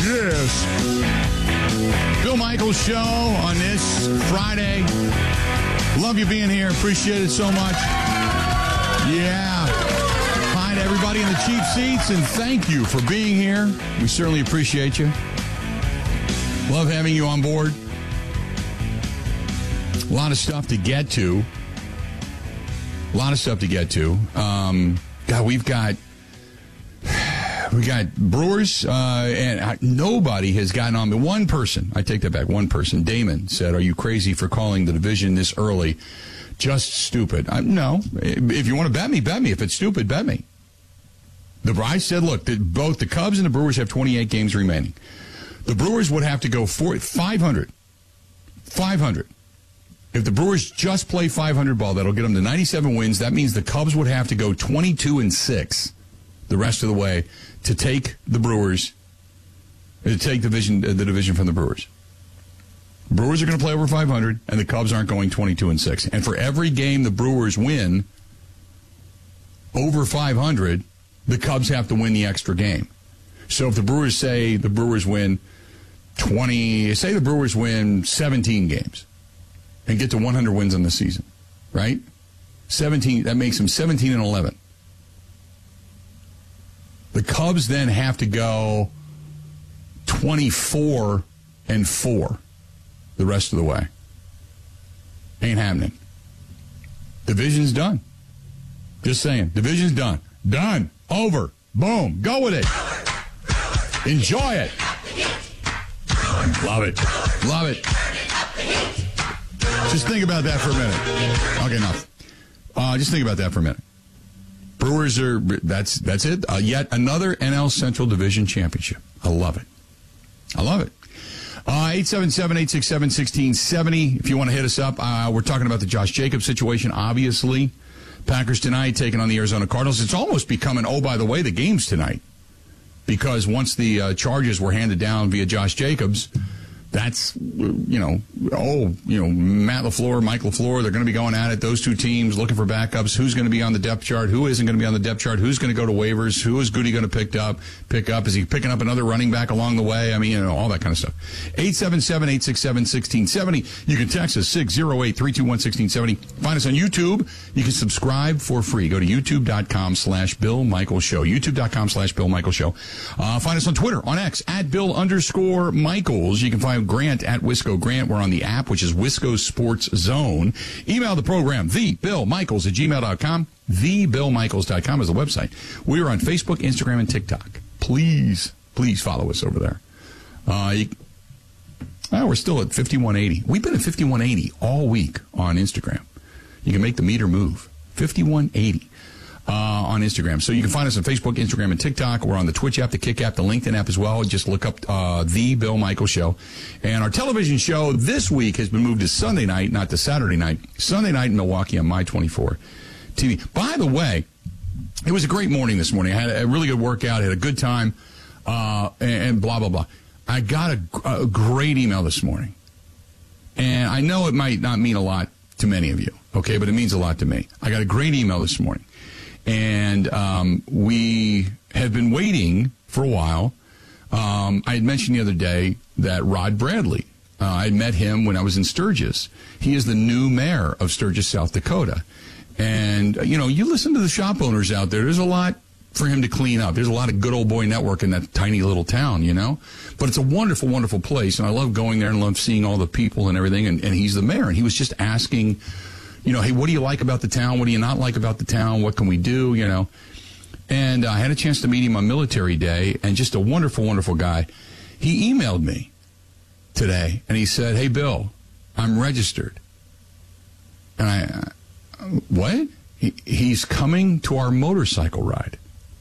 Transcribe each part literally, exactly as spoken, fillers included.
Yes. Bill Michaels Show on this Friday. Love you being here. Appreciate it so much. Yeah. Hi to everybody in the cheap seats, and thank you for being here. We certainly appreciate you. Love having you on board. A lot of stuff to get to. A lot of stuff to get to. Um, God, we've got... We got Brewers, uh, and nobody has gotten on. But one person, I take that back, one person, Damon, said, are you crazy for calling the division this early? Just stupid. I, no. If you want to bet me, bet me. If it's stupid, bet me. The I said, look, the, both the Cubs and the Brewers have twenty-eight games remaining. The Brewers would have to go for five hundred. five hundred. If the Brewers just play five hundred ball, that'll get them to ninety-seven wins. That means the Cubs would have to go twenty-two and six the rest of the way to take the Brewers, to take the division, the division from the Brewers. Brewers are going to play over five hundred, and the Cubs aren't going twenty-two and six. And for every game the Brewers win over five hundred, the Cubs have to win the extra game. So if the Brewers say the Brewers win twenty, say the Brewers win seventeen games and get to one hundred wins in the season, right? seventeen, that makes them seventeen and eleven. The Cubs then have to go twenty-four and four the rest of the way. Ain't happening. Division's done. Just saying. Division's done. Done. Over. Boom. Go with it. Enjoy it. Love it. Love it. Just think about that for a minute. Okay, enough. Uh, just think about that for a minute. Brewers are, that's that's it. Uh, yet another N L Central Division championship. I love it. I love it. Uh, eight seven seven, eight six seven, one six seven zero. If you want to hit us up, uh, we're talking about the Josh Jacobs situation, obviously. Packers tonight taking on the Arizona Cardinals. It's almost becoming, oh, by the way, the game's tonight. Because once the uh, charges were handed down via Josh Jacobs, that's, you know, oh, you know, Matt LaFleur, Mike LaFleur, they're going to be going at it. Those two teams looking for backups. Who's going to be on the depth chart? Who isn't going to be on the depth chart? Who's going to go to waivers? Who is Goody going to pick up? Pick up? Is he picking up another running back along the way? I mean, you know, all that kind of stuff. eight seven seven, eight six seven, one six seven zero. You can text us six oh eight, three two one, one six seven zero. Find us on YouTube. You can subscribe for free. Go to youtube.com slash Bill Michaels Show. youtube.com slash Bill Michaels Show. Uh, find us on Twitter, on X, at Bill underscore Michaels. You can find Grant at Wisco Grant. We're on the app, which is Wisco Sports Zone. Email the program, the Bill Michaels at gmail dot com. the bill michaels dot com is the website. We are on Facebook, Instagram, and TikTok. Please, please follow us over there. Uh, you, oh, we're still at fifty-one eighty. We've been at fifty-one eighty all week on Instagram. You can make the meter move. fifty-one eighty. Uh, on Instagram. So you can find us on Facebook, Instagram, and TikTok. We're on the Twitch app, the Kick app, the LinkedIn app as well. Just look up uh, The Bill Michaels Show. And our television show this week has been moved to Sunday night, not to Saturday night. Sunday night in Milwaukee on My twenty-four T V. By the way, it was a great morning this morning. I had a really good workout, had a good time, uh, and, and blah, blah, blah. I got a, a great email this morning. And I know it might not mean a lot to many of you, okay, but it means a lot to me. I got a great email this morning. And um, we have been waiting for a while. Um, I had mentioned the other day that Rod Bradley, uh, I met him when I was in Sturgis. He is the new mayor of Sturgis, South Dakota. And, you know, you listen to the shop owners out there, there's a lot for him to clean up. There's a lot of good old boy network in that tiny little town, you know. But it's a wonderful, wonderful place. And I love going there and love seeing all the people and everything. And, and he's the mayor. And he was just asking, you know, hey, what do you like about the town? What do you not like about the town? What can we do? You know, and uh, I had a chance to meet him on Military Day, and just a wonderful, wonderful guy. He emailed me today, and he said, hey, Bill, I'm registered. And I, uh, what? He, he's coming to our motorcycle ride.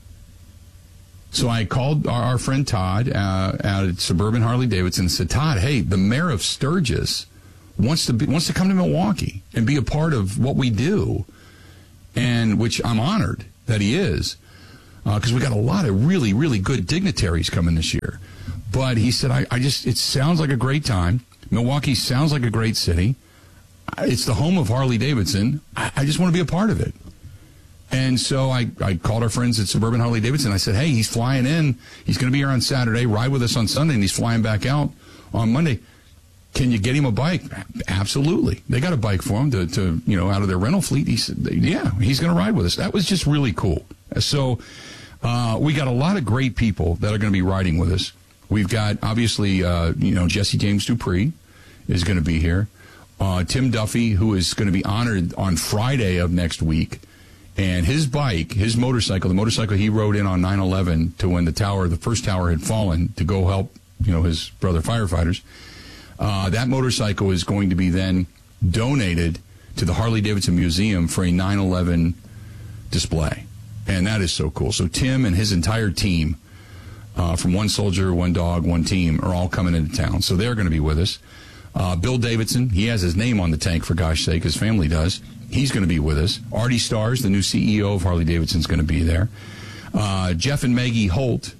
So I called our, our friend Todd uh, out at Suburban Harley Davidson and said, Todd, hey, the mayor of Sturgis wants to be, wants to come to Milwaukee and be a part of what we do, and which I'm honored that he is, because uh, we got a lot of really, really good dignitaries coming this year. But he said, I, I just, it sounds like a great time. Milwaukee sounds like a great city. It's the home of Harley Davidson. I, I just want to be a part of it. And so I, I called our friends at Suburban Harley Davidson. I said, hey, he's flying in. He's going to be here on Saturday, ride with us on Sunday, and he's flying back out on Monday. Can you get him a bike? Absolutely. They got a bike for him to, to you know, out of their rental fleet. He said, yeah, he's going to ride with us. That was just really cool. So uh, we got a lot of great people that are going to be riding with us. We've got, obviously, uh, you know, Jesse James Dupree is going to be here. Uh, Tim Duffy, who is going to be honored on Friday of next week. And his bike, his motorcycle, the motorcycle he rode in on nine eleven to when the tower, the first tower had fallen to go help, you know, his brother firefighters. Uh, that motorcycle is going to be then donated to the Harley-Davidson Museum for a nine eleven display. And that is so cool. So Tim and his entire team, uh, from One Soldier, One Dog, One Team, are all coming into town. So they're going to be with us. Uh, Bill Davidson, he has his name on the tank, for gosh sake, his family does. He's going to be with us. Artie Stars, the new C E O of Harley-Davidson, is going to be there. Uh, Jeff and Maggie Holt,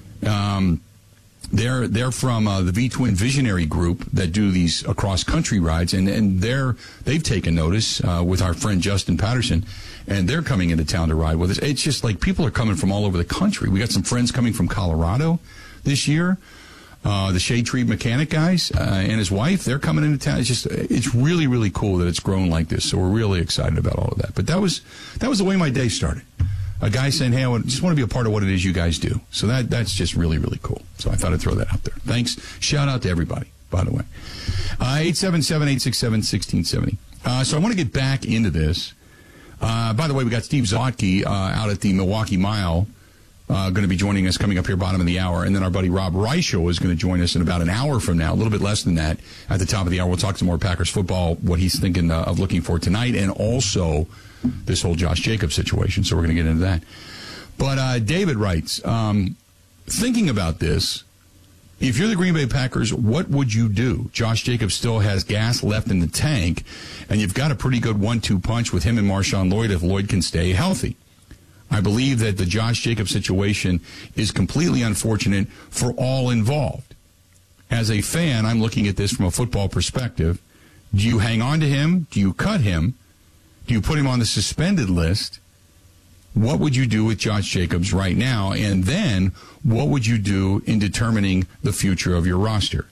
um, they're they're from uh, the V-Twin Visionary Group that do these across-country rides, and, and they're, they've taken notice uh, with our friend Justin Patterson, and they're coming into town to ride with us. It's just like people are coming from all over the country. We got some friends coming from Colorado this year. Uh, the Shade Tree Mechanic guys uh, and his wife, they're coming into town. It's just, it's really, really cool that it's grown like this. So we're really excited about all of that. But that was that was the way my day started. A guy saying, hey, I just want to be a part of what it is you guys do. So that that's just really, really cool. So I thought I'd throw that out there. Thanks. Shout out to everybody, by the way. Uh, eight seven seven, eight six seven, one six seven zero. Uh, so I want to get back into this. Uh, by the way, we got Steve Zotke uh, out at the Milwaukee Mile. Uh, going to be joining us coming up here bottom of the hour. And then our buddy Rob Reichel is going to join us in about an hour from now, a little bit less than that, at the top of the hour. We'll talk some more Packers football, what he's thinking uh, of looking for tonight, and also this whole Josh Jacobs situation. So we're going to get into that. But uh, David writes, um, thinking about this, if you're the Green Bay Packers, what would you do? Josh Jacobs still has gas left in the tank, and you've got a pretty good one two punch with him and Marshawn Lloyd if Lloyd can stay healthy. I believe that the Josh Jacobs situation is completely unfortunate for all involved. As a fan, I'm looking at this from a football perspective. Do you hang on to him? Do you cut him? Do you put him on the suspended list? What would you do with Josh Jacobs right now? And then what would you do in determining the future of your roster?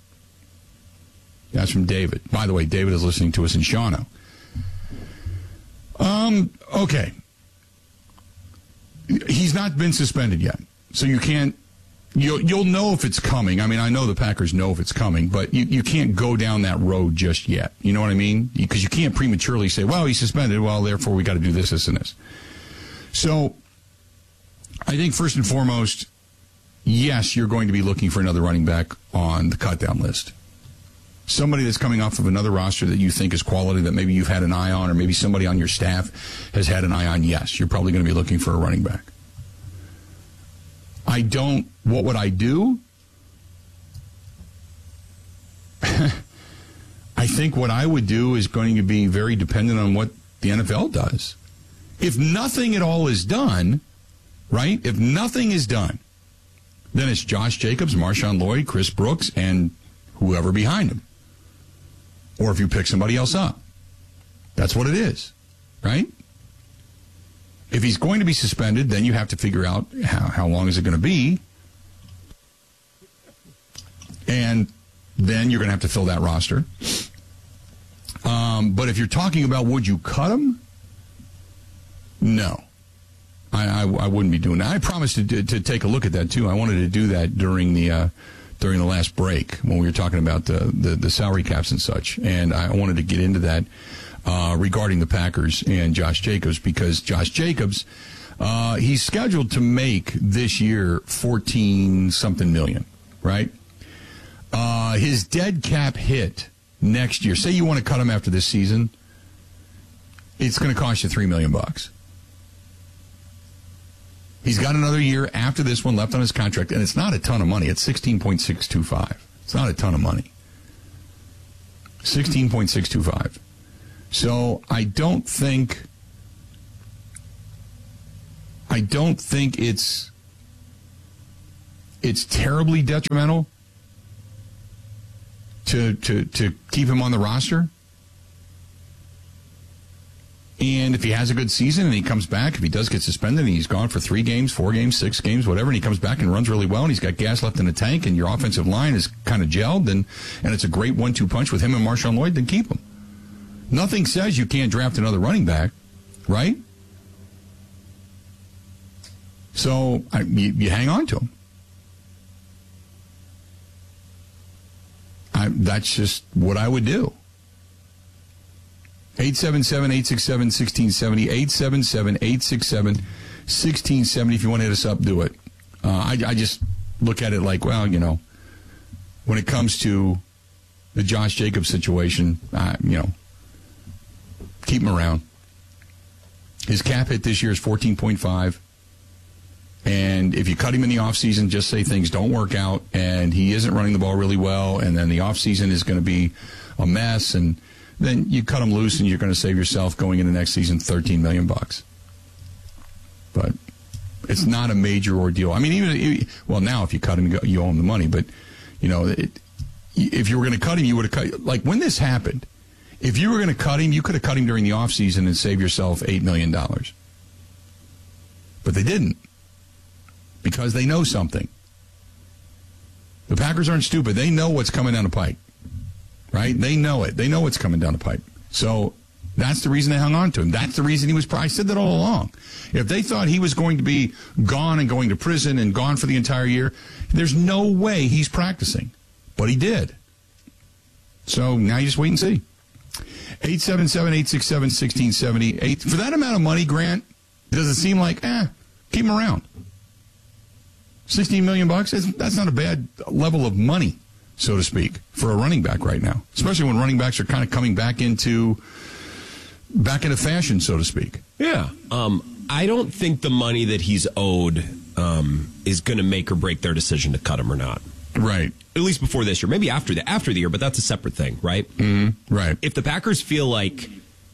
That's from David. By the way, David is listening to us in Shawano. Um, okay. He's not been suspended yet, so you can't. You'll you'll know if it's coming. I mean, I know the Packers know if it's coming, but you, you can't go down that road just yet. You know what I mean? Because you can't prematurely say, "Well, he's suspended. Well, therefore we got to do this, this, and this." So, I think first and foremost, yes, you're going to be looking for another running back on the cut-down list. Somebody that's coming off of another roster that you think is quality, that maybe you've had an eye on, or maybe somebody on your staff has had an eye on, yes, you're probably going to be looking for a running back. I don't, what would I do? I think what I would do is going to be very dependent on what the N F L does. If nothing at all is done, right, if nothing is done, then it's Josh Jacobs, Marshawn Lloyd, Chris Brooks, and whoever behind him. Or if you pick somebody else up. That's what it is, right? If he's going to be suspended, then you have to figure out how, how long is it going to be. And then you're going to have to fill that roster. Um, but if you're talking about would you cut him? No. I, I, I wouldn't be doing that. I promised to, to, to take a look at that, too. I wanted to do that during the... Uh, during the last break when we were talking about uh, the, the salary caps and such. And I wanted to get into that uh, regarding the Packers and Josh Jacobs, because Josh Jacobs, uh, he's scheduled to make this year fourteen-something million, right? Uh, his dead cap hit next year, say you want to cut him after this season, it's going to cost you three million bucks. He's got another year after this one left on his contract, and it's not a ton of money. It's sixteen point six two five. It's not a ton of money. sixteen point six two five. So I don't think I don't think it's it's terribly detrimental to to to keep him on the roster. And if he has a good season and he comes back, if he does get suspended and he's gone for three games, four games, six games, whatever, and he comes back and runs really well and he's got gas left in the tank and your offensive line is kind of gelled and, and it's a great one two punch with him and Marshawn Lloyd, then keep him. Nothing says you can't draft another running back, right? So I, you, you hang on to him. I, that's just what I would do. eight seven seven, eight six seven, one six seven zero, eight seven seven, eight six seven, one six seven zero. If you want to hit us up, do it. Uh, I, I just look at it like, well, you know, when it comes to the Josh Jacobs situation, uh, you know, keep him around. His cap hit this year is fourteen point five. And if you cut him in the offseason, just say things don't work out and he isn't running the ball really well, and then the offseason is going to be a mess, and then you cut him loose and you're going to save yourself going into next season thirteen million bucks. But it's not a major ordeal. I mean, even well, now if you cut him, you owe him the money. But you know, it, if you were going to cut him, you would have cut. Like when this happened, if you were going to cut him, you could have cut him during the offseason and save yourself eight million dollars. But they didn't, because they know something. The Packers aren't stupid. They know what's coming down the pike. Right? They know it. They know what's coming down the pipe. So that's the reason they hung on to him. That's the reason he was probably, I said that all along. If they thought he was going to be gone and going to prison and gone for the entire year, there's no way he's practicing. But he did. So now you just wait and see. eight seven seven, eight six seven, one six seven zero. For that amount of money, Grant, does it seem like, eh, keep him around. sixteen million bucks, that's not a bad level of money, so to speak, for a running back right now, especially when running backs are kind of coming back into back into fashion, so to speak. Yeah. Um, I don't think the money that he's owed um, is going to make or break their decision to cut him or not. Right. At least before this year. Maybe after the, after the year, but that's a separate thing, right? Mm-hmm. Right. If the Packers feel like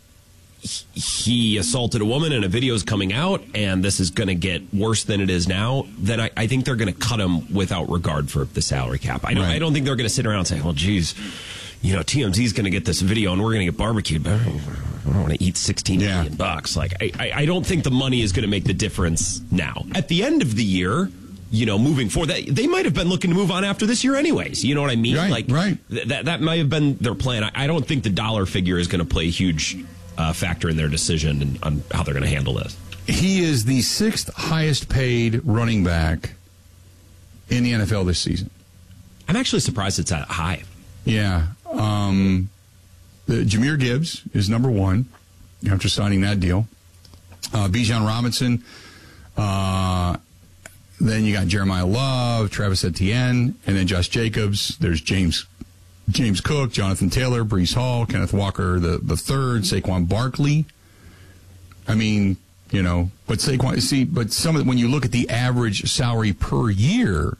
he assaulted a woman and a video is coming out and this is going to get worse than it is now, then I, I think they're going to cut him without regard for the salary cap. I don't, right. I don't think they're going to sit around and say, well, geez, you know, T M Z's going to get this video and we're going to get barbecued, but I don't want to eat sixteen yeah. million bucks. Like, I, I, I don't think the money is going to make the difference now. At the end of the year, you know, moving forward, that, they might have been looking to move on after this year anyways. You know what I mean? Right, like, right. Th- that, that might have been their plan. I, I don't think the dollar figure is going to play a huge Uh, factor in their decision and on how they're going to handle this. He is the sixth highest paid running back in the N F L this season. I'm actually surprised it's that high. Yeah. Um, the, Jahmyr Gibbs is number one after signing that deal. Uh, Bijan Robinson. Uh, then you got Jeremiah Love, Travis Etienne, and then Josh Jacobs. There's James James Cook, Jonathan Taylor, Breece Hall, Kenneth Walker the, the third, Saquon Barkley. I mean, you know, but Saquon, see, but some of when you look at the average salary per year,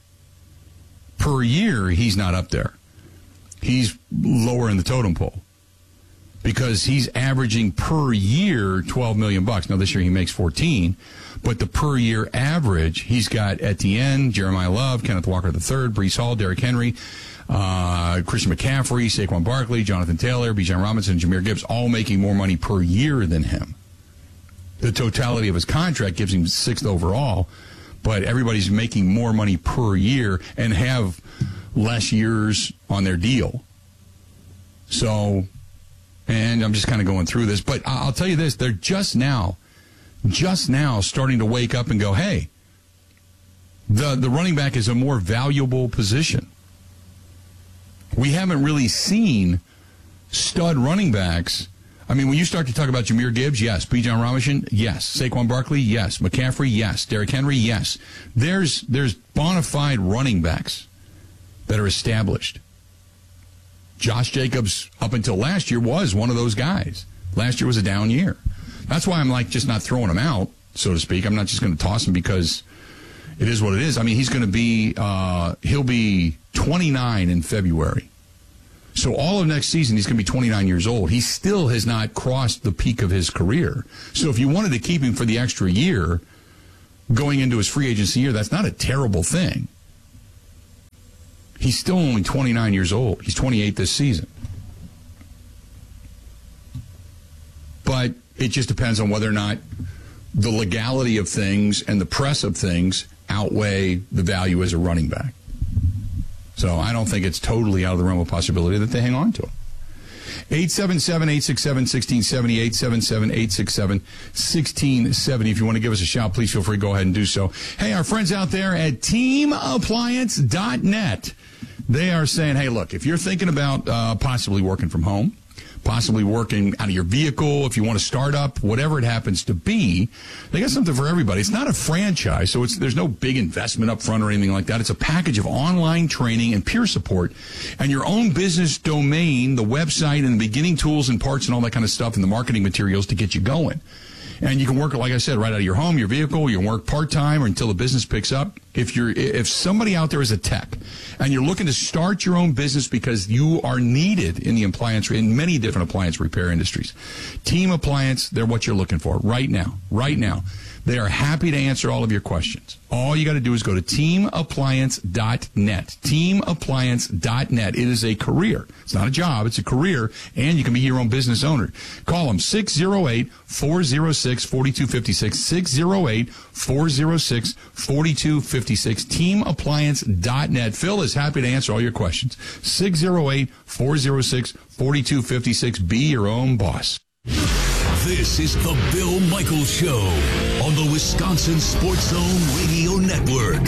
per year, he's not up there. He's lower in the totem pole because he's averaging per year twelve million bucks. Now this year he makes fourteen, but the per year average, he's got Etienne, Jeremiah Love, Kenneth Walker the third, Breece Hall, Derrick Henry, Uh, Christian McCaffrey, Saquon Barkley, Jonathan Taylor, Bijan Robinson, and Jahmyr Gibbs, all making more money per year than him. The totality of his contract gives him sixth overall, but everybody's making more money per year and have less years on their deal. So, and I'm just kind of going through this, but I'll tell you this, they're just now, just now starting to wake up and go, hey, the, the running back is a more valuable position. We haven't really seen stud running backs. I mean, when you start to talk about Jahmyr Gibbs, yes. Bijan Robinson, yes. Saquon Barkley, yes. McCaffrey, yes. Derrick Henry, yes. There's there's bona fide running backs that are established. Josh Jacobs, up until last year, was one of those guys. Last year was a down year. That's why I'm like just not throwing him out, so to speak. I'm not just going to toss him because it is what it is. I mean, he's going to be, uh, he'll be twenty-nine in February. So all of next season, he's going to be twenty-nine years old. He still has not crossed the peak of his career. So if you wanted to keep him for the extra year going into his free agency year, that's not a terrible thing. He's still only twenty-nine years old. He's twenty-eight this season. But It just depends on whether or not the legality of things and the press of things outweigh the value as a running back. So I don't think it's totally out of the realm of possibility that they hang on to him. eight seven seven, eight six seven, one six seven zero, eight seven seven, eight six seven, one six seven zero. If you want to give us a shout, please feel free to go ahead and do so. Hey, our friends out there at team appliance dot net, they are saying, hey, look, if you're thinking about uh, possibly working from home, possibly working out of your vehicle, if you want to start up, whatever it happens to be, they got something for everybody. It's not a franchise, so it's, there's no big investment up front or anything like that. It's a package of online training and peer support and your own business domain, the website and the beginning tools and parts and all that kind of stuff and the marketing materials to get you going. And you can work, like I said, right out of your home, your vehicle. You can work part-time or until the business picks up. If you're, if somebody out there is a tech and you're looking to start your own business because you are needed in the appliance, in many different appliance repair industries, Team Appliance, they're what you're looking for right now, right now. They are happy to answer all of your questions. All you got to do is go to team appliance dot net. team appliance dot net. It is a career. It's not a job. It's a career, and you can be your own business owner. Call them six oh eight, four oh six, four two five six, six oh eight, four oh six, four two five six, team appliance dot net. Phil is happy to answer all your questions. six oh eight, four oh six, four two five six. Be your own boss. This is the Bill Michaels Show on the Wisconsin Sports Zone Radio Network.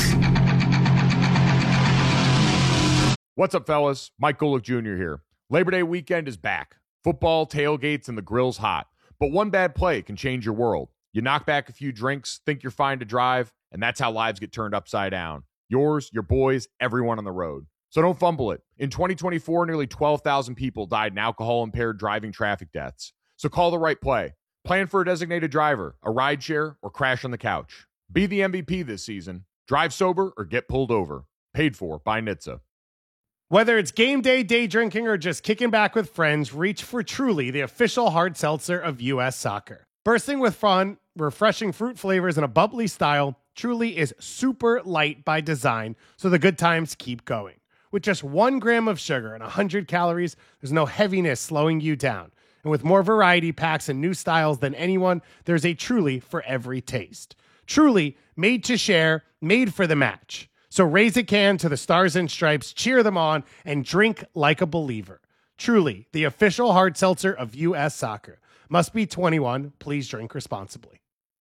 What's up, fellas? Mike Golick Junior here. Labor Day weekend is back. Football, tailgates, and the grill's hot. But one bad play can change your world. You knock back a few drinks, think you're fine to drive, and that's how lives get turned upside down. Yours, your boys, everyone on the road. So don't fumble it. In twenty twenty-four, nearly twelve thousand people died in alcohol-impaired driving traffic deaths. So call the right play. Plan for a designated driver, a rideshare, or crash on the couch. Be the M V P this season. Drive sober or get pulled over. Paid for by N H T S A. Whether it's game day, day drinking, or just kicking back with friends, reach for Truly, the official hard seltzer of U S Soccer. Bursting with fun, refreshing fruit flavors, and a bubbly style, Truly is super light by design, so the good times keep going. With just one gram of sugar and one hundred calories, there's no heaviness slowing you down. And with more variety packs and new styles than anyone, there's a Truly for every taste. Truly, made to share, made for the match. So raise a can to the Stars and Stripes, cheer them on, and drink like a believer. Truly, the official hard seltzer of U S Soccer. Must be twenty-one. Please drink responsibly.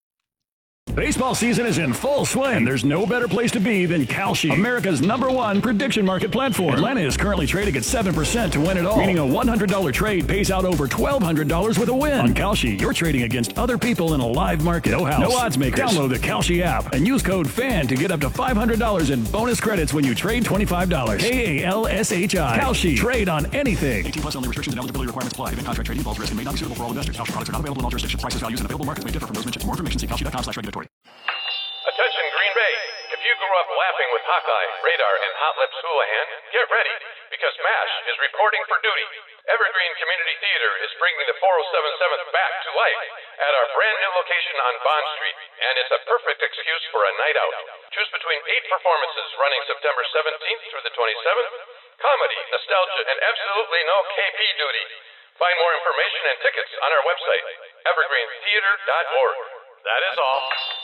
Baseball season is in full swing, and there's no better place to be than Kalshi, America's number one prediction market platform. Atlanta is currently trading at seven percent to win it all, meaning a one hundred dollars trade pays out over twelve hundred dollars with a win. On Kalshi, you're trading against other people in a live market. No house, no odds makers. Download the Kalshi app and use code FAN to get up to five hundred dollars in bonus credits when you trade twenty-five dollars. K A L S H I. Kalshi. Trade on anything. eighteen plus only. Restrictions and eligibility requirements apply. Event contract trading involves risk and may not be suitable for all investors. Kalshi products are not available in all jurisdictions. Prices, values, and available markets may differ from those mentioned. For more information, see kalshi dot com slash regulatory. Attention Green Bay. If you grew up laughing with Hawkeye, Radar, and Hot Lips Houlihan, get ready, because MASH is reporting for duty. Evergreen Community Theater is bringing the four oh seven seventh back to life at our brand new location on Bond Street, and it's a perfect excuse for a night out. Choose between eight performances running September seventeenth through the twenty-seventh, comedy, nostalgia, and absolutely no K P duty. Find more information and tickets on our website, evergreen theater dot org. That is all.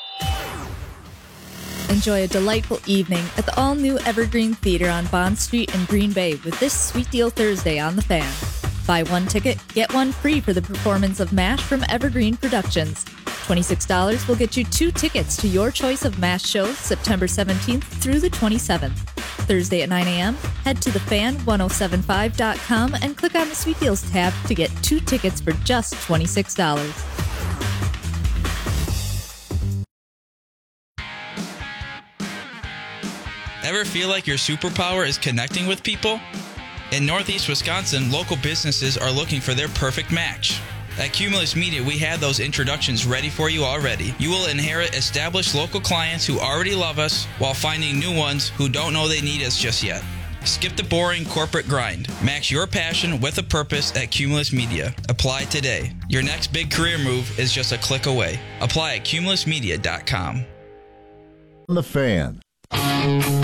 Enjoy a delightful evening at the all-new Evergreen Theater on Bond Street in Green Bay with this Sweet Deal Thursday on The Fan. Buy one ticket, get one free for the performance of MASH from Evergreen Productions. twenty-six dollars will get you two tickets to your choice of MASH shows September seventeenth through the twenty-seventh. Thursday at nine a.m., head to the fan ten seventy-five dot com and click on the Sweet Deals tab to get two tickets for just twenty-six dollars. Ever feel like your superpower is connecting with people? In Northeast Wisconsin, local businesses are looking for their perfect match. At Cumulus Media, we have those introductions ready for you already. You will inherit established local clients who already love us while finding new ones who don't know they need us just yet. Skip the boring corporate grind. Match your passion with a purpose at Cumulus Media. Apply today. Your next big career move is just a click away. Apply at cumulus media dot com. The Fan.